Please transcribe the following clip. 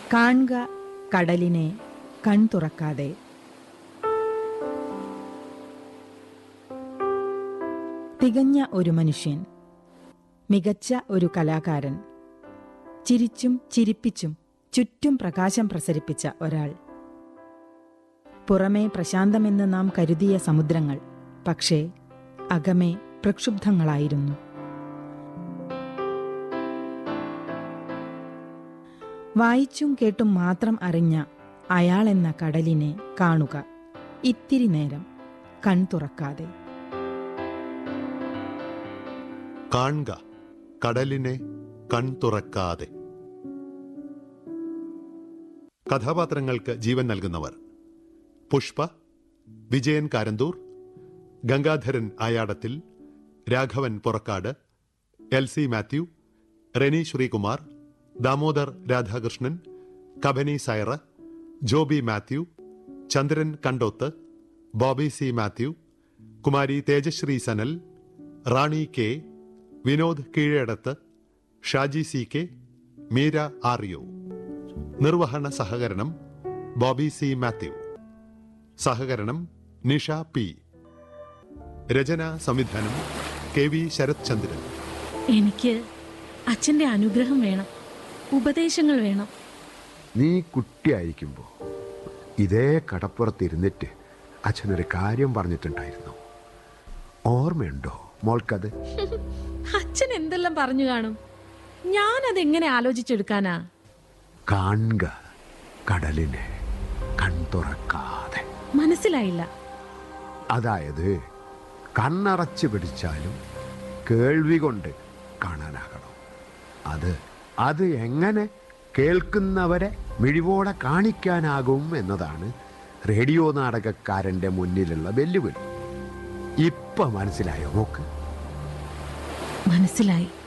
കാൺക കടലിനെ കൺ തുറക്കാതെ. തികഞ്ഞ ഒരു മനുഷ്യൻ, മികച്ച ഒരു കലാകാരൻ, ചിരിച്ചും ചിരിപ്പിച്ചും ചുറ്റും പ്രകാശം പ്രസരിപ്പിച്ച ഒരാൾ. പുറമേ പ്രശാന്തമെന്ന് നാം കരുതിയ സമുദ്രങ്ങൾ പക്ഷേ അകമേ പ്രക്ഷുബ്ധങ്ങളായിരുന്നു. വായിച്ചും കേട്ടും മാത്രം അറിഞ്ഞ അയാളെന്ന കടലിനെ കാണുക ഇത്തിരി നേരം കൺ തുറക്കാതെ. കാൺക കടലിനെ കൺ തുറക്കാതെ. കഥാപാത്രങ്ങൾക്ക് ജീവൻ നൽകുന്നവർ: പുഷ്പ, വിജയൻ കാരന്തൂർ, ഗംഗാധരൻ ആയാടത്തിൽ, രാഘവൻ പുറക്കാട്, എൽസി മാത്യു, റെനി ശ്രീകുമാർ, ദാമോദർ രാധാകൃഷ്ണൻ, കബനി സൈറ, ജോബി മാത്യു, ചന്ദ്രൻ കണ്ടോത്ത്, ബോബി സി മാത്യു, കുമാരി തേജശ്രീ സനൽ, റാണി K, Vinod Keezhadath, Shaji C K, Meera ആറിയോ. നിർവഹണ സഹകരണം ബോബി സി മാത്യു. സഹകരണം നിഷ പി. രചന സംവിധാനം കെ വി ശരത് ചന്ദ്രൻ. എനിക്ക് അച്ഛന്റെ അനുഗ്രഹം വേണം, ഉപദേശങ്ങൾ വേണം. നീ കുട്ടിയായിരിക്കുമ്പോൾ ഇതേ കടപ്പുറത്തിരുന്നിട്ട് അച്ഛനൊരു കാര്യം പറഞ്ഞിട്ടുണ്ടായിരുന്നു. ഓർമ്മയുണ്ടോ മോൾക്കത്? അച്ഛൻ എന്തെല്ലാം പറഞ്ഞു കാണും, ഞാനതെങ്ങനെ ആലോചിച്ചെടുക്കാനാ? കാണുക കടലിനെ കൺ തുറക്കാതെ. മനസ്സിലായില്ല. അതായത് കണ്ണടച്ച് പിടിച്ചാലും കേൾവി കൊണ്ട് കാണാനാകണം. അത് എങ്ങനെ കേൾക്കുന്നവരെ മിഴിവോടെ കാണിക്കാനാകും എന്നതാണ് റേഡിയോ നാടകക്കാരൻ്റെ മുന്നിലുള്ള വെല്ലുവിളി. ഇപ്പൊ മനസ്സിലായോ നോക്ക്? മനസ്സിലായി.